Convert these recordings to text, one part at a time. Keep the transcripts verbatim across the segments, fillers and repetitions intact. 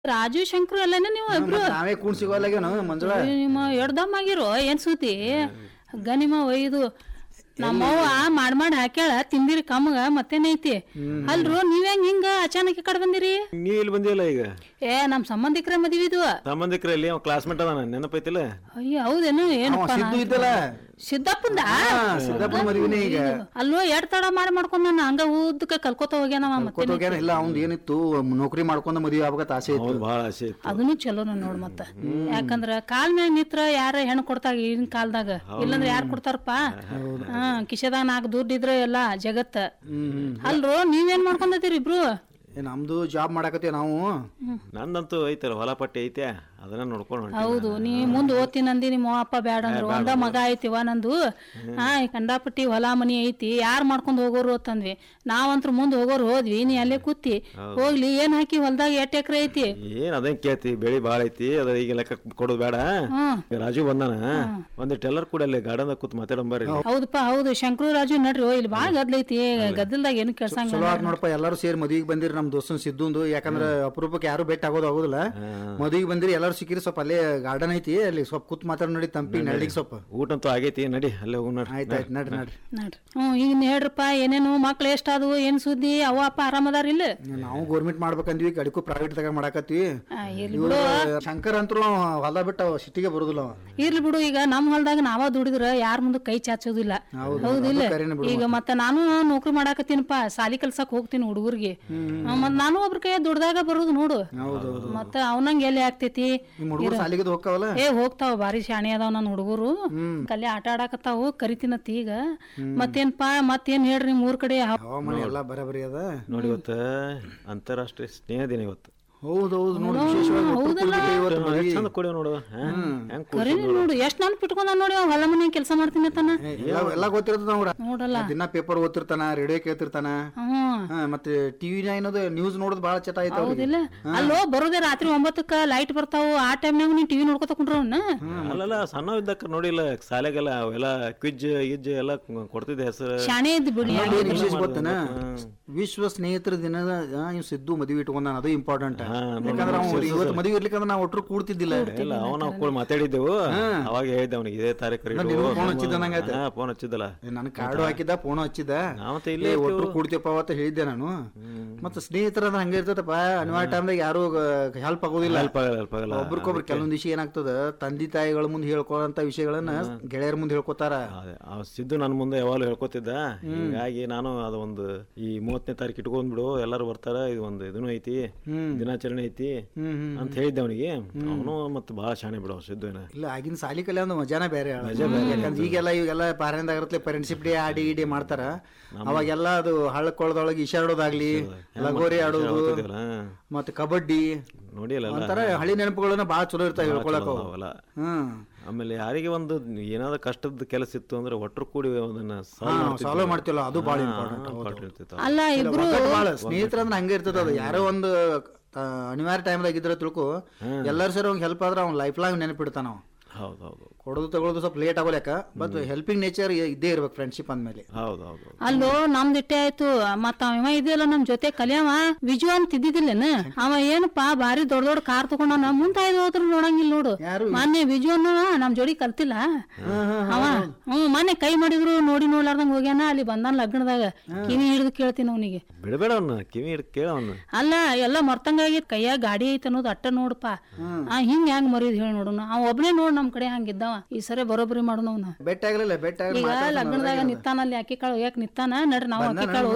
ರಾಜು ಶಂಕರು ಅಲ್ಲೇನ ನೀವು ಇಬ್ರು ನಾವೇ ಕೂಡ್ ಸಿಗೋಲ್ಲಾಗ್ಯಾನ ಮಂಜುಳ ನಿಮ್ಮ ಎಡ್ದಮ್ ಆಗಿರೋ ಏನ್ ಸುದ್ದಿ ಹಗ್ಗ ನಿಮ್ಮ ಒಯ್ದು ನಮ್ಮವ್ವ ಮಾಡ್ ಮಾಡಿ ಹಾಕ್ಯಾಳ ತಿಂದಿರಿ ಕಮ್ಮಗ ಮತ್ತೇನೈತಿ ಅಲ್ರು ನೀವ್ ಹೆಂಗ್ ಹಿಂಗ ಅಚಾನಕ್ ಈ ಕಡೆ ಬಂದಿರಿ ನೀ ಇಲ್ಲಿ ಬಂದಿಲ್ಲ ಈಗ ಏ ನಮ್ ಸಂಬಂಧಿಕರ ಮದ್ವಿ ಇದು ಸಂಬಂಧಿಕರಲ್ಲಿ ಅವ ಕ್ಲಾಸ್ಮೇಟ್ ಅದಾನ ನೆನಪೈತಿಲ್ಲ ಅಯ್ಯ ಹೌದೇನು ಏನಪ್ಪ ಸಿದ್ದು ಇದ್ದಲ್ಲ ಸಿದ್ದಪ್ಪಂದ ಸಿದ್ದಪ್ಪನ ಮದ್ವಿನೇ ಈಗ ಅಲ್ಲೋ ಎಡ್ ತಡ ಮಾಡಿ ಮಾಡ್ಕೊಂಡ್ ನಾನು ಹಂಗ ಉದ್ದಕ್ಕೆ ಕಲ್ಕೋತ ಹೋಗ್ಯಾನವ ಮತ್ತೆ ಹೋಗ್ಯಾನ ಇಲ್ಲ ಅವ್ನ್ ಏನಿತ್ತು ನೌಕರಿ ಮಾಡ್ಕೊಂಡ ಮದ್ವಿ ಆಗ್ಬೇಕತ್ ಆಸೆ ಇತ್ತು ಬಹಳ ಆಸೆ ಇತ್ತು ಅದನ್ನು ಚಲೋ ನೋಡ್ ಮತ್ತ ಯಾಕಂದ್ರ ಕಾಲ್ ಮ್ಯಾಗ ನಿತ್ರ ಯಾರ ಹೆಣ್ಣು ಕೊಡ್ತಾರ ಈಗಿನ ಕಾಲದಾಗ ಇಲ್ಲಂದ್ರ ಯಾರು ಕೊಡ್ತಾರಪ್ಪ ಹಾ ಕಿಶೆದಾಗ ನಾಲ್ಕು ದುಡ್ಡು ಇದ್ರ ಎಲ್ಲಾ ಜಗತ್ತ ಅಲ್ರೋ ನೀವೇನ್ ಮಾಡ್ಕೊಂಡೀರಿ ಇಬ್ರು ಏ ನಮ್ದು ಜಾಬ್ ಮಾಡಾಕತ್ತೀವಿ ನಾವು ನಂದಂತೂ ಐತಲ್ಲ ಹೊಲ ಪಟ್ಟಿ ಐತೆ ಅದನ್ನ ನೋಡ್ಕೊಂಡು ಹೊಂಟೀನಿ. ಹೌದು ನೀ ಮುಂದ್ ಓದ್ತೀನಿ ಅಂದಿ ನಿಮ್ಮ ಅಪ್ಪ ಬ್ಯಾಡ ಅಂದ್ರು ಒಂದ ಮಗ ಐತಿವ ನಂದು ಹಾ ಕಂಡಾಪಟ್ಟಿ ಹೊಲ ಮನಿ ಐತಿ ಯಾರ್ ಮಾಡ್ಕೊಂಡ್ ಹೋಗೋರು ಅಂತಂದ್ವಿ ನಾವಂತ್ರ ಮುಂದ್ ಹೋಗೋರು ಹೋದ್ವಿ ನೀ ಅಲ್ಲೇ ಕೂತಿ ಹೋಗ್ಲಿ ಏನ್ ಹಾಕಿ ಹೊಲ್ದಾಗ ಎಷ್ಟ್ ಎಕರೆ ಐತಿ ಏನ್ ಅದೇನ್ ಕೇಳ್ತಿ ಬೆಳಿ ಬಾಳ ಐತಿ ಅದ ಈಗ ಲೆಕ್ಕ ಕೊಡೋದು ಬೇಡ ಈಗ ರಾಜು ಬಂದಾನ ಒಂದ್ ಟೆಲ್ಲರ್ ಕೂಡ ಅಲ್ಲಿ ಗಾರ್ಡನ್ ಕೂತ್ ಮಾತಾಡಂಬಾರಿ ಹೌದಪ್ಪ ಹೌದು ಶಂಕರು ರಾಜು ನಡ್ರಿ ಓ ಇಲ್ಲಿ ಬಾಳ ಗದ್ಲೈತಿ ಗದ್ದಲ್ದಾಗ ಏನು ಕೆಲ್ಸಂಗ ಚಲೋ ಆತ್ ನೋಡಪ್ಪ ಎಲ್ಲಾರು ಸೇರಿ ಮದ್ವಿಗೆ ಬಂದಿರಿ ನಮ್ ದೋಸ್ತನ್ ಸಿದ್ದುಂದು ಯಾಕಂದ್ರ ಅಪರೂಪಕ್ಕೆ ಯಾರು ಭೇಟಿ ಆಗೋದು ಆಗೋದಿಲ್ಲ ಮದ್ವಿಗೆ ಬಂದಿರಿ ಎಲ್ಲಾರು ಸಿಕ್ಕಿರಿ ಸ್ವಲ್ಪ ಅಲ್ಲೇ ಗಾರ್ಡನ್ ಐತಿ ಅಲ್ಲಿ ಸ್ವಲ್ಪ ಕೂತ್ ಮಾತಾಡ ನೋಡಿ ತಂಪಿ ನಳ್ಳಿಗೆ ಸ್ವಲ್ಪ ಊಟ ಅಂತೂ ಆಗೈತಿ ನಡಿ ಅಲ್ಲೇ ಹೋಗ್ ನೋಡ್ರಿ ಆಯ್ತಾಯ್ತು ನಡ್ರಿ ನಡ್ರಿ ನೋಡ್ರಿ ಹ್ಮ್ ಈಗ ಹೇಳ್ರಪ್ಪ ಏನೇನು ಮಕ್ಳು ಎಷ್ಟಾದವು ಏನ್ ಸುದ್ದಿ ಅವ ಅಪ್ಪ ಆರಾಮದಾರ ಇಲ್ಲ ನಾವು ಗೌರ್ಮೆಂಟ್ ಮಾಡ್ಬೇಕಂದ್ವಿ ಕಡಿಕು ಪ್ರೈವೇಟ್ ತಗ ಮಾಡಾಕತ್ವಿ ಇರ್ಲಿ ಇವ್ರು ಶಂಕರ್ ಅಂತೂ ಹೊಲ ಬಿಟ್ಟ ಸಿಟಿಗೆ ಬರುದಿಲ್ಲ ಅವ ಇರ್ಲಿ ಬಿಡು ಈಗ ನಮ್ ಹೊಲ್ದಾಗ ನಾವ ದುಡಿದ್ರ ಯಾರ ಮುಂದೆ ಕೈ ಚಾಚೋದಿಲ್ಲ ಹೌದಿಲ್ಲ ಈಗ ಮತ್ತೆ ನಾನು ನೌಕರಿ ಮಾಡಾಕತ್ತೀನಪ್ಪ ಸಾಲಿ ಕೆಲ್ಸಕ್ ಹೋಗ್ತೀನಿ ಹುಡುಗರ್ಗೆ ಮತ್ ನಾನು ಒಬ್ರ ಕೈ ದುಡ್ದಾಗ ಬರುದು ನೋಡು ಮತ್ತ ಅವನಂಗ ಎಲ್ಲಿ ಆಗ್ತೈತಿ ಸಾಲಿಗೆ ಹೋಗ್ತಾವಲ್ಲ ಏ ಹೋಗ್ತಾವ ಬಾರಿ ಶಾಣೆ ಅದಾವ ನನ್ ಹುಡುಗರು ಕಲ್ಲೆ ಆಟ ಆಡಾಕತ್ತಾವು ಕರಿತೀನತ್ ಈಗ ಮತ್ತೇನ್ಪಾ ಮತ್ತೇನ್ ಹೇಳ್ರಿ ಮೂರ್ ಕಡೆ ಹವಾಮಾನ ಎಲ್ಲಾ ಬರಬರಿ ಅದ ನೋಡಿ ಇವತ್ತ ಅಂತಾರಾಷ್ಟ್ರೀಯ ಸ್ನೇಹ ದಿನ ಇವತ್ತು ಹೌದೌದು ನೋಡಿ ವಿಶೇಷವಾಗಿ ಚಂದ ಕೊಡಿ ನೋಡು ಹೆಂಗ್ ಕರಿ ನೋಡು ಎಷ್ಟ್ ನಾನು ಬಿಟ್ಕೊಂಡ ನೋಡಿ ಅವ್ ಹೊಲ ಮನೆ ಕೆಲಸ ಮಾಡ್ತೀನಿ ತಾನ ಎಲ್ಲಾ ಗೊತ್ತಿರ್ತದ ನೋಡ ನೋಡಲ್ಲ ದಿನ ಪೇಪರ್ ಓದ್ತಿರ್ತಾನ ರೇಡಿಯೋ ಕೇಳ್ತಿರ್ತಾನ ಮತ್ತೆ ಟಿವಿ ಏನದು ನ್ಯೂಸ್ ನೋಡೋದು ಬಾಳ ಚಟ ಐತ ಹೌದಿಲ್ಲ ಅಲ್ಲೋ ಬರೋದೇ ರಾತ್ರಿ ಒಂಬತ್ತಕ್ಕ ಲೈಟ್ ಬರ್ತಾವು ಆ ಟೈಮ್ನಾಗ ನೀನ್ ಟಿವಿ ನೋಡ್ಕೊತ ಕುಂಡ್ರವನ್ನ ಅಲ್ಲಲ್ಲ ಸಣ್ಣ ಇದ್ದಕ್ಕ ನೋಡಿಲ್ಲ ಶಾಲೆಗೆಲ್ಲ ಅವೆಲ್ಲ ಕ್ವಿಜ್ ಗಿಜ್ ಎಲ್ಲ ಕೊಡ್ತಿದ್ದೆ ಹೆಸರು ಶಾಣೆ ಇದ್ದು ಬಿಡಿ ವಿಶೇಷ ಗೊತ್ತನ ವಿಶ್ವ ಸ್ನೇಹಿತರ ದಿನದ ಇವ್ ಸಿದ್ದು ಮದುವೆ ಇಟ್ಕೊಂಡ ಅದು ಇಂಪಾರ್ಟೆಂಟ್ ಯಾಕಂದ್ರೆ ಇವತ್ತು ಮದುವೆ ಇರ್ಲಿಕ್ಕಂದ್ರೆ ನಾವು ಒಟ್ಟರು ಕೂಡ್ತಿದ್ದಿಲ್ಲ ಇಲ್ಲ ಅವನ ಕೂಡ ಮಾತಾಡಿದ್ದೆವು ಅವಾಗ ಹೇಳಿದ್ದೆ ಅವನಿಗೆ ಇದೇ ತಾರೀಕು ಫೋನ್ ಹಚ್ಚಿದ್ದ ಫೋನ್ ಹಚ್ಚಿದ್ದಲ್ಲ ನನ್ ಕಾರ್ಡು ಹಾಕಿದ್ದ ಫೋನ್ ಹಚ್ಚಿದ್ದ ಇಲ್ಲಿ ಒಟ್ಟರು ಕೂಡ್ತೀವಪ್ಪ ಅವತ್ತ ಹೇಳಿದ್ದೆ ನಾನು ಮತ್ತೆ ಸ್ನೇಹಿತರ ಹಂಗ ಇರ್ತದಪ್ಪ ಅನಿವಾರ್ಯ ಟೈಮ್ದಾಗ ಯಾರು ಹೆಲ್ಪ್ ಆಗೋದಿಲ್ಲ ಒಬ್ರಿಗೊಬ್ರು ಕೆಲವೊಂದ್ ವಿಷಯ ಏನಾಗ್ತದ ತಂದೆ ತಾಯಿಗಳ ಮುಂದೆ ಹೇಳ್ಕೊಳ್ಳೋಂತ ವಿಷಯಗಳನ್ನ ಗೆಳೆಯರ ಮುಂದೆ ಹೇಳ್ಕೊತಾರ ಸಿದ್ದು ನನ್ ಮುಂದೆ ಯಾವಾಗಲೂ ಹೇಳ್ಕೊತಿದ್ದ ಹೀಗಾಗಿ ನಾನು ಅದು ಒಂದು ಈ ಮೂವತ್ತನೇ ತಾರೀಕು ಇಟ್ಕೊಂಡ್ಬಿಡು ಎಲ್ಲಾರು ಬರ್ತಾರ ಇದು ಒಂದು ಇದನ್ನು ಐತಿ ದಿನಾಚರಣೆ ಐತಿ ಅಂತ ಹೇಳಿದ್ದೆ ಅವನಿಗೆ ಅವನು ಮತ್ತೆ ಬಹಳ ಶಾಣೆ ಬಿಡೋ ಸಿದ್ದು ಏನ ಇಲ್ಲ ಆಗಿನ ಸಾಲಿ ಕಲೆ ಒಂದು ಮಜಾನ ಬೇರೆ ಯಾಕಂದ್ರೆ ಈಗೆಲ್ಲ ಇವಾಗೆಲ್ಲ ಪಾರ್ಯಾಂದಾಗ ಫ್ರೆಂಡ್ಶಿಪ್ ಡೇ ಆಡಿ ಗಿಡಿ ಮಾಡ್ತಾರ ಅವಾಗೆಲ್ಲ ಅದು ಹಳ್ಳಕೊಳ್ಳದೊಳಗೆ ಈಶಾಡೋದಾಗ್ಲಿ ಲಗೋರಿ ಆಡೋದು ಮತ್ತೆ ಕಬಡ್ಡಿ ನೋಡಿ ಒಂಥರ ಹಳಿ ನೆನಪುಗಳನ್ನ ಬಾಳ ಚಲೋ ಇರ್ತಾವ ಹೇಳ್ಕೊಳಕ ಹ್ಮ್ ಆಮೇಲೆ ಯಾರಿಗೆ ಒಂದು ಏನಾದ್ರು ಕಷ್ಟದ ಕೆಲಸ ಇತ್ತು ಅಂದ್ರೆ ಒಟ್ಟರು ಕೂಡಿ ಅದನ್ನ ಸಾಲ್ವ್ ಮಾಡ್ತಿಲ್ಲ ಅದು ಬಾಳ ಇಂಪಾರ್ಟೆಂಟ್ ಅಲ್ಲ ಇಬ್ರು ಸ್ನೇಹಿತರ ಅಂದ್ರೆ ಹಂಗ ಇರ್ತದ ಅದು ಯಾರೋ ಒಂದು ಅನಿವಾರ್ಯ ಟೈಮ್ದಾಗ ಇದ್ರ ತಿಳ್ಕೊ ಎಲ್ಲಾರು ಸರಿ ಅವ್ನಿಗೆ ಹೆಲ್ಪ್ ಆದ್ರೆ ಅವ್ನ ಲೈಫ್ ಲಾಂಗ್ ನೆನಪಿಡ್ತಾನ ಅವ ಹೌದೌದು ಕೊಡೋದು ತಗೊಳ್ಳೋದು ಸ್ವಲ್ಪ ಲೇಟ್ ಆಗೋಲೆಕ್ಕ ಬಟ್ ಹೆಲ್ಪಿಂಗ್ ನೇಚರ್ ಇದ್ದೇ ಇರ್ಬೇಕು ಫ್ರೆಂಡ್ಶಿಪ್ ಅಂದ್ಮೇಲೆ ಹೌದೌದು ಅಲ್ಲೋ ನಮ್ದು ಇಟ್ಟೆ ಆಯ್ತು ಮತ್ತ ಅವ ಇದೆಯಲ್ಲ ನಮ್ ಜೊತೆ ಕಲಿಯವ ವಿಜು ಅಂತ ಇದ್ದಿದ್ದಿಲ್ಲೇನ ಅವ ಏನಪ್ಪಾ ಬಾರಿ ದೊಡ್ಡ ದೊಡ್ಡ ಕಾರ್ ತಗೊಂಡ ಮುಂತಾಯ್ದು ಹೋದ್ರು ನೋಡಂಗಿಲ್ಲ ನೋಡು ಮೊನ್ನೆ ವಿಜು ಅನ್ನೋ ನಮ್ ಜೋಡಿ ಕಲ್ತಿಲ್ಲ ಅವ ಹ್ಮ್ ಮೊನ್ನೆ ಕೈ ಮಾಡಿದ್ರು ನೋಡಿ ನೋಡ್ಲಾರ್ದಂಗ ಹೋಗ್ಯಾನ ಅಲ್ಲಿ ಬಂದಾನ ಲಗ್ನದಾಗ ಕಿವಿ ಹಿಡಿದು ಕೇಳ್ತೀನಿ ಅವನಿಗೆ ಬಿಡಬೇಡ ಅವನ್ನ ಕಿವಿ ಹಿಡಿದು ಕೇಳ ಅವನ್ನ ಅಲ್ಲ ಎಲ್ಲ ಮರ್ತಂಗಾಗಿ ಕೈಯಾಗ ಗಾಡಿ ಐತೆ ಅನ್ನೋದು ಅಟ್ಟ ನೋಡಪ್ಪ ಆ ಹಿಂಗ್ ಹೆಂಗ್ ಮರಿದ್ ಹೇಳಿ ನೋಡೋಣ ಅವ್ ಒಬ್ನೇ ನೋಡ್ ನಮ್ ಕಡೆ ಹಂಗಿದ್ದವ ಈ ಸರಿ ಬರೋಬ್ಬರಿ ಮಾಡೋಣ ಅವ್ನ ಬೆಟ್ಟ ಆಗ್ಲಿಲ್ಲ ಬೆಟ್ಟ ಈಗ ಲಗ್ನದಾಗ ನಿತ್ತಾನಲ್ಲಿ ಅಕ್ಕಿ ಕಾಳು ಯಾಕೆ ನಿತ್ತಾನ ನಡ್ರಿ ನಾವ್ ಅಕ್ಕಿ ಕಾಳು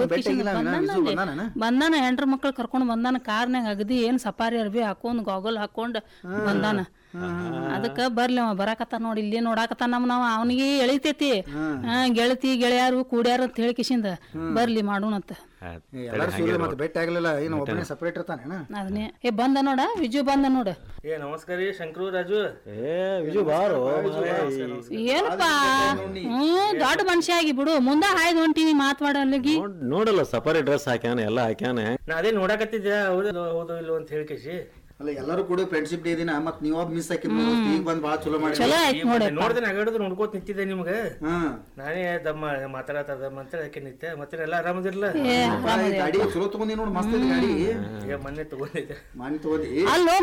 ಬಂದಾನ ಹೆಂಡ್ರ ಮಕ್ಳು ಕರ್ಕೊಂಡ್ ಬಂದಾನ ಕಾರ್ನಾಗ ಅಗದಿ ಏನ್ ಸಫಾರಿ ಅರ್ಬಿ ಹಾಕೊಂಡ್ ಗಾಗಲ್ ಹಾಕೊಂಡ್ ಬಂದಾನ ಅದಕ್ಕ ಬರ್ಲಿ ಅವ ಬರಾಕತ್ತ ನೋಡಿ ಇಲ್ಲಿ ನೋಡಾಕತ್ತ ನಮ್ ನಾವ್ ಅವನಿಗೆ ಎಳಿತೈತಿ ಗೆಳತಿ ಗೆಳೆಯಾರು ಕೂಡ್ಯಾರ ಅಂತ ಹೇಳಿ ಕಿಶಿಂದ ಬರ್ಲಿ ಮಾಡೋಣಂತ ಬೆಟ್ಟ ಆಗ್ಲಿಲ್ಲ ಏನು ಒಬ್ಬನೇ ಸಪರೇಟ್ ಇರ್ತಾನೆ ಅದನ್ನೇ ಏ ಬಂದ ನೋಡ ವಿಜು ಬಂದ ನೋಡ ಏ ನಮಸ್ಕಾರ ರೀ ಶಂಕರು ರಾಜು ಏ ವಿಜು ಬಾರು ಏನಪ್ಪಾ ಹ್ಮ್ ದೊಡ್ಡ ಮನುಷ್ಯ ಆಗಿ ಬಿಡು ಮುಂದ ಹಾಯ್ದು ಹೊಂಟಿವಿ ಮಾತಾಡಲ್ಲಿಗಿ ನೋಡಲ್ಲ ಸಫಾರಿ ಡ್ರೆಸ್ ಹಾಕ್ಯಾನ ಎಲ್ಲ ಹಾಕ್ಯಾನ ನಾ ಅದೇ ನೋಡಾಕತ್ತಿದ್ದೆ ಹೌದು ಹೌದು ಇಲ್ಲ ಅಂತ ಹೇಳಿ ಕೇಸಿ ಅಲ್ಲ ಎಲ್ಲರೂ ಕೂಡ ಫ್ರೆಂಡ್ಶಿಪ್ ಡೇ ದಿನ ಮತ್ ನೀವ್ ಮಿಸ್ ಹಾಕಿದ್ ಈಗ ಬಂದ್ ಬಾಳ ಚಲೋ ಮಾಡಿ ನೋಡ್ದೆ ನಗಾಡೋದು ನೋಡ್ಕೋತ ನಿಂತಿದ್ದೆ ನಿಮ್ಗ ನಾನೇ ದಮ್ಮ ಮಾತಾಡತ್ತದ ಅಂತ ಅದಕ್ಕೆ ನಿಂತೆ ಮತ್ತೆ ಎಲ್ಲ ಆರಾಮದಿರ್ಲ ಗಾಡಿ ಚಲೋ ತಗೊಂಡಿ ನೋಡ್ ಮಸ್ತ್ ಗಾಡಿ ಮೊನ್ನೆ ತಗೊಂಡಿದ್ದೆ ಮನೆ ತಗೊಂಡಿ ಅಲ್ಲೋ